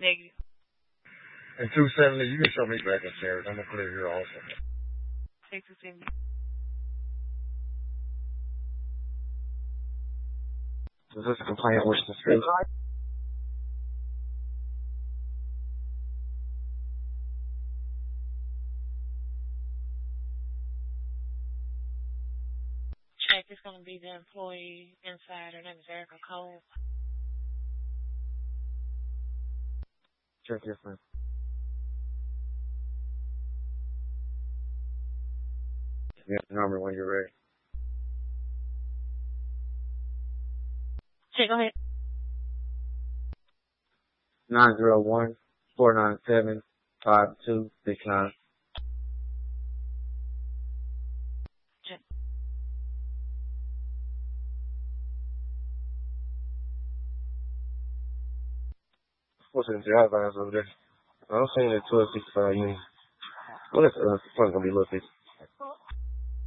Negative. And 270, you can show me back in Cherry. I'm going to clear here also. Take 270. Is this a complaint which the street? Check. It's going to be the employee inside. Her name is Erica Cole. Check your friend. Yeah, number when you're ready. Check. Go ahead. 901-497-5269. Check. What's in the job lines over there? I'm saying that 1265 units. Well, that's going to be a little bit.